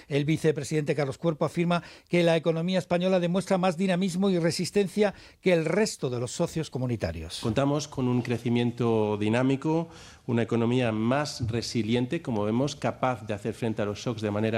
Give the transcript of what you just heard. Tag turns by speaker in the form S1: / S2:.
S1: El vicepresidente Carlos Cuerpo afirma que la economía española demuestra más dinamismo y resistencia que el resto de los socios comunitarios.
S2: Contamos con un crecimiento dinámico, una economía más resiliente, como vemos, capaz de hacer frente a los shocks de manera